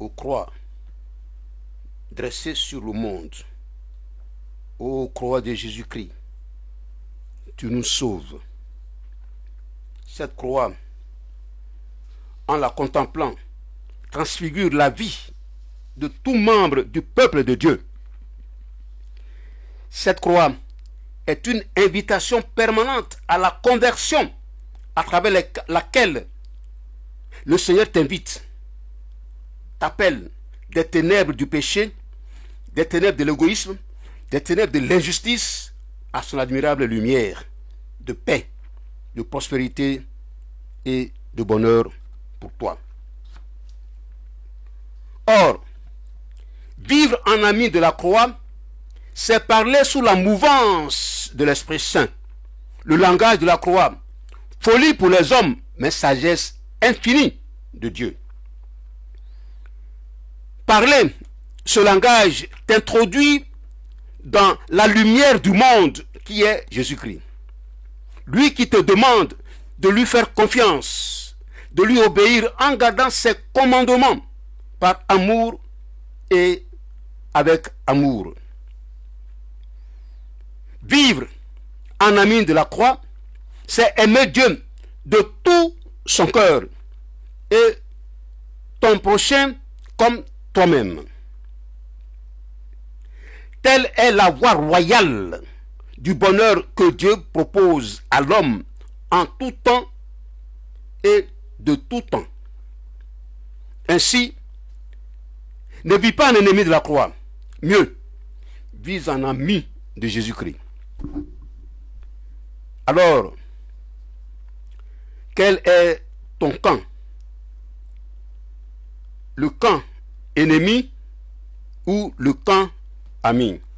aux croix dressées sur le monde, ô croix de Jésus-Christ, tu nous sauves. Cette croix, en la contemplant, transfigure la vie de tout membre du peuple de Dieu. Cette croix est une invitation permanente à la conversion à travers laquelle le Seigneur t'invite, t'appelle des ténèbres du péché, des ténèbres de l'égoïsme, des ténèbres de l'injustice à son admirable lumière de paix, de prospérité et de bonheur pour toi. Or, vivre en ami de la croix, c'est parler sous la mouvance de l'Esprit Saint. Le langage de la croix, folie pour les hommes, mais sagesse infinie de Dieu. Parler ce langage t'introduit dans la lumière du monde qui est Jésus-Christ. Lui qui te demande de lui faire confiance, de lui obéir en gardant ses commandements par amour et avec amour. Vivre en ami de la croix, c'est aimer Dieu de tout son cœur et ton prochain comme toi-même. Telle est la voie royale du bonheur que Dieu propose à l'homme en tout temps et de tout temps. Ainsi, ne vis pas en ennemi de la croix. Mieux, vis en ami de Jésus-Christ. Alors, quel est ton camp? Le camp ennemi ou le camp ami?